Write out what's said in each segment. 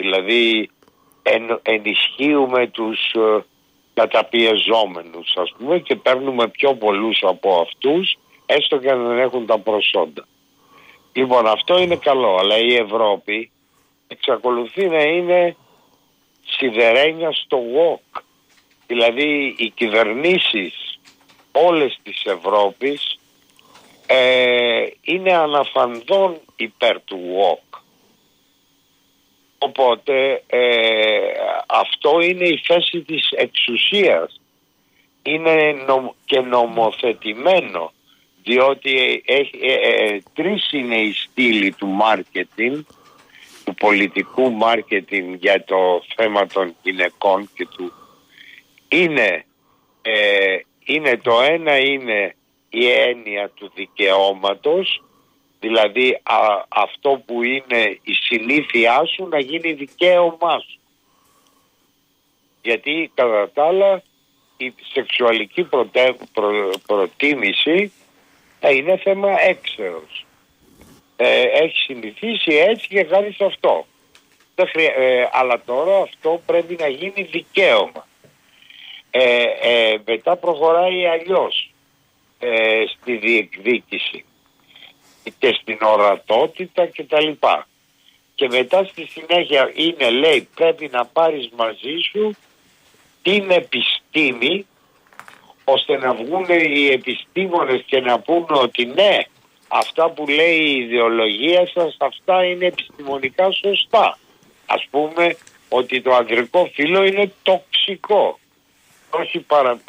Δηλαδή ενισχύουμε τους καταπιεζόμενους, ας πούμε, και παίρνουμε πιο πολλούς από αυτούς, έστω και αν δεν έχουν τα προσόντα. Λοιπόν, αυτό είναι καλό, αλλά η Ευρώπη εξακολουθεί να είναι σιδερένια στο walk. Δηλαδή οι κυβερνήσεις όλες της Ευρώπης είναι αναφανδόν υπέρ του walk. Οπότε αυτό είναι η θέση της εξουσίας. Είναι και νομοθετημένο, διότι τρεις είναι οι στήλοι του μάρκετινγκ, του πολιτικού μάρκετινγκ για το θέμα των γυναικών και του. Είναι το ένα είναι η έννοια του δικαιώματος, δηλαδή αυτό που είναι η συνήθειά σου να γίνει δικαίωμά σου. Γιατί κατά τα άλλα η σεξουαλική προτίμηση είναι θέμα έξερος. Έχει συνηθίσει έτσι και κάνεις αυτό. Αλλά τώρα αυτό πρέπει να γίνει δικαίωμα. Μετά προχωράει αλλιώς στη διεκδίκηση και στην ορατότητα και τα λοιπά. Και μετά στη συνέχεια είναι, λέει, πρέπει να πάρεις μαζί σου την επιστήμη, ώστε να βγουν οι επιστήμονες και να πούνε ότι ναι, αυτά που λέει η ιδεολογία σας, αυτά είναι επιστημονικά σωστά. Ας πούμε ότι το ανδρικό φύλο είναι τοξικό. Όχι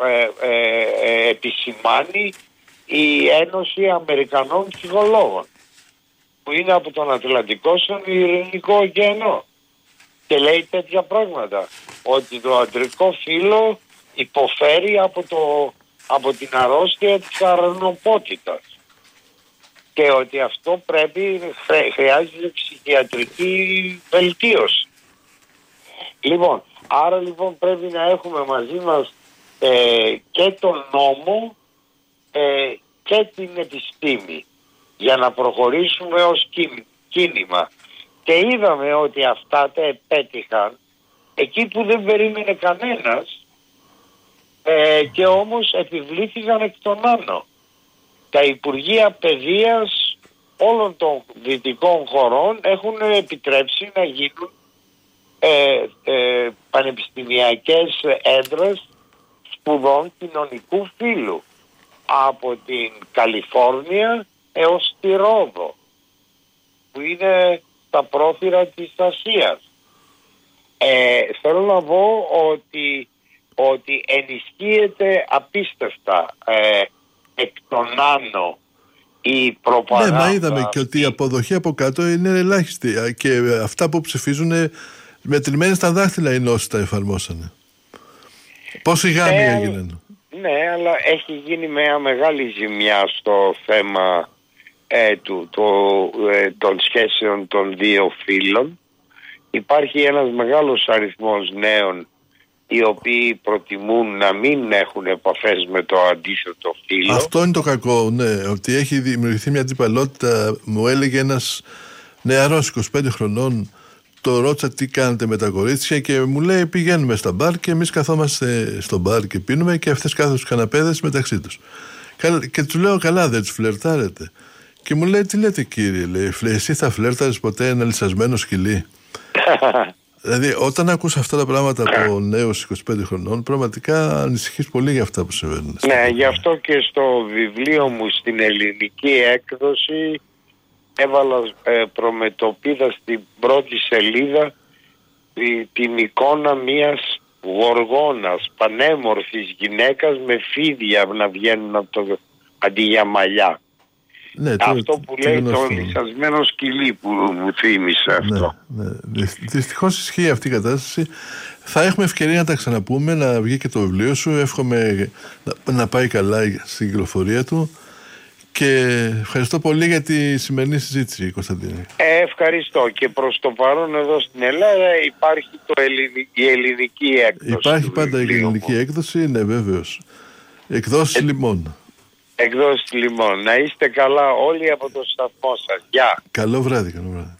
επισημάνει η Ένωση Αμερικανών Ψυχολόγων, που είναι από τον Ατλαντικό στον Ειρηνικό ωκεανό, και λέει τέτοια πράγματα, ότι το ανδρικό φύλο υποφέρει από την αρρώστια της αρνοπότητας και ότι αυτό χρειάζεται ψυχιατρική βελτίωση. Λοιπόν, άρα λοιπόν πρέπει να έχουμε μαζί μας και τον νόμο και την επιστήμη για να προχωρήσουμε ως κίνημα. Και είδαμε ότι αυτά τα επέτυχαν εκεί που δεν περίμενε κανένας, και όμως επιβλήθηκαν εκ των άνω. Τα Υπουργεία Παιδείας όλων των δυτικών χωρών έχουν επιτρέψει να γίνουν πανεπιστημιακές έδρες σπουδών κοινωνικού φύλου, από την Καλιφόρνια έως τη Ρόδο, που είναι τα πρόθυρα της Ασίας. Θέλω να πω ότι ενισχύεται απίστευτα εκ των άνω η προπαγάνδα. Ναι, μα είδαμε και ότι η αποδοχή από κάτω είναι ελάχιστη και αυτά που ψηφίζουν μετρημένες στα δάχτυλα είναι όσοι τα εφαρμόσανε. Πόσοι γάμοι έγιναν. Ναι, αλλά έχει γίνει μια μεγάλη ζημιά στο θέμα των σχέσεων των δύο φύλων. Υπάρχει ένας μεγάλος αριθμός νέων οι οποίοι προτιμούν να μην έχουν επαφές με το αντίθετο φύλο. Αυτό είναι το κακό, ναι, ότι έχει δημιουργηθεί μια αντιπαλότητα. Μου έλεγε ένας νεαρός 25 χρονών, το ρώτησα τι κάνετε με τα κορίτσια και μου λέει πηγαίνουμε στα μπαρ και εμείς καθόμαστε στο μπαρ και πίνουμε και αυτές κάθονται στους καναπέδες μεταξύ τους. Και του λέω καλά, δεν τους φλερτάρετε? Και μου λέει τι λέτε κύριε, λέει, εσύ θα φλέρταρες ποτέ ένα λυσασμένο σκυλί? Δηλαδή όταν ακούς αυτά τα πράγματα από νέους 25 χρονών πραγματικά ανησυχείς πολύ για αυτά που συμβαίνουν. Ναι, γι' αυτό και στο βιβλίο μου στην ελληνική έκδοση έβαλα προμετωπίδα στην πρώτη σελίδα την εικόνα μιας γοργόνας, πανέμορφης γυναίκας με φίδια να βγαίνουν από το αντί για μαλλιά. Ναι, αυτό που λέει το λυσασμένο σκυλί που μου θύμισε αυτό. Ναι. Δυστυχώς ισχύει αυτή η κατάσταση. Θα έχουμε ευκαιρία να τα ξαναπούμε, να βγει και το βιβλίο σου. Εύχομαι να πάει καλά στην κυκλοφορία του. Και ευχαριστώ πολύ για τη σημερινή συζήτηση, Κωνσταντίνε. Ευχαριστώ. Και προς το παρόν εδώ στην Ελλάδα υπάρχει η ελληνική έκδοση. Υπάρχει πάντα η ελληνική έκδοση, ναι βέβαιος. Εκδόσεις Λιμών. Εκδόσεις Λιμών. Να είστε καλά όλοι από το σταθμό σας. Γεια. Καλό βράδυ.